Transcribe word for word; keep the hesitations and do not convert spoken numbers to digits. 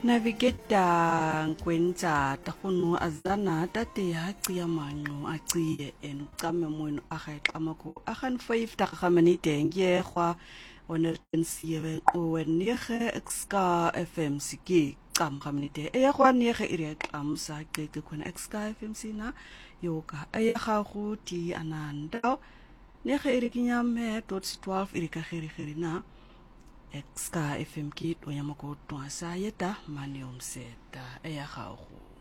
navigeta nkwenza takhunu azana tate haqiya manqo aciye en qame mono akhaixamako akhan five takhamanite ngiyekwa onertensiye qowenige xka fm siki qam khamanite eyakwa nige iriqam sa qeqe khona xka fm sina yoka eyakha guti ananda nige irikinyame dot twelve irikageri gerina Xka F M ki toyamako twasa yeta mani omseta eya gago